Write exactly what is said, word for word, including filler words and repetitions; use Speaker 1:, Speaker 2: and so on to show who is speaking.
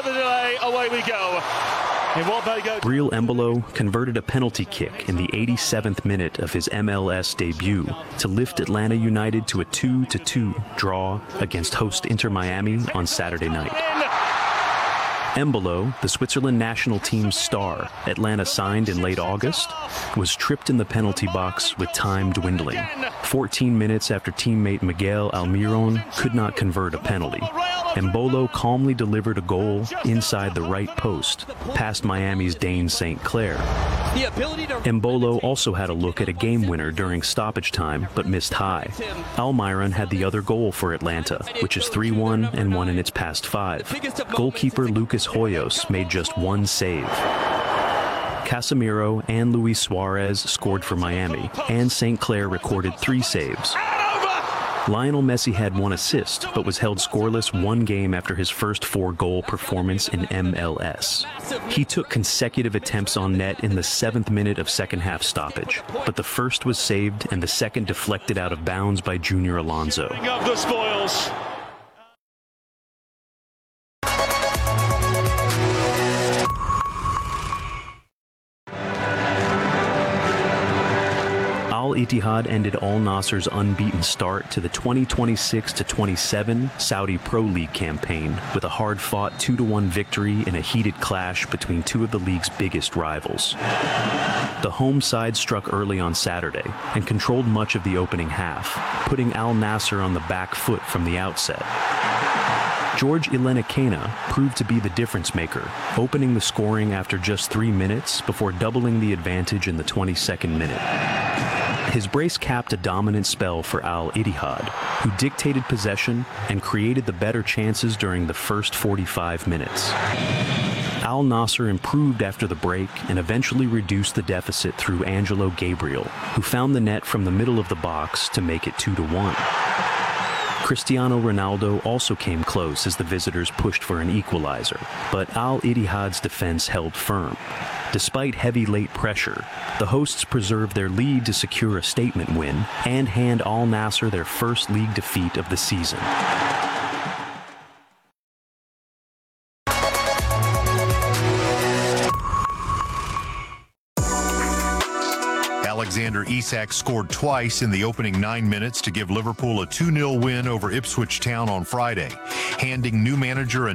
Speaker 1: further delay, away we go. And what they go.
Speaker 2: Breel Embolo converted a penalty kick in the eighty-seventh minute of his M L S debut to lift Atlanta United to a two to two draw against host Inter Miami on Saturday night. Embolo, the Switzerland national team's star, Atlanta signed in late August, was tripped in the penalty box with time dwindling. fourteen minutes after teammate Miguel Almiron could not convert a penalty, Embolo calmly delivered a goal inside the right post, past Miami's Dane Saint Clair. Embolo also had a look at a game winner during stoppage time, but missed high. Almiron had the other goal for Atlanta, which is three one and won in its past five. Goalkeeper Lucas Hoyos made just one save. Casemiro and Luis Suarez scored for Miami, and Saint Clair recorded three saves. Lionel Messi had one assist, but was held scoreless one game after his first four-goal performance in M L S. He took consecutive attempts on net in the seventh minute of second-half stoppage, but the first was saved and the second deflected out of bounds by Junior Alonso.
Speaker 1: Of the spoils.
Speaker 2: Al Ittihad ended Al Nassr's unbeaten start to the twenty twenty-six to twenty-seven Saudi Pro League campaign with a hard-fought two to one victory in a heated clash between two of the league's biggest rivals. The home side struck early on Saturday and controlled much of the opening half, putting Al Nassr on the back foot from the outset. George Ilenikena proved to be the difference maker, opening the scoring after just three minutes before doubling the advantage in the twenty-second minute. His brace capped a dominant spell for Al Ittihad, who dictated possession and created the better chances during the first forty-five minutes. Al Nassr improved after the break and eventually reduced the deficit through Angelo Gabriel, who found the net from the middle of the box to make it two to one. Cristiano Ronaldo also came close as the visitors pushed for an equalizer, but Al Ittihad's defense held firm. Despite heavy late pressure, the hosts preserved their lead to secure a statement win and hand Al Nassr their first league defeat of the season.
Speaker 3: Alexander Isak scored twice in the opening nine minutes to give Liverpool a two nil win over Ipswich Town on Friday, handing new manager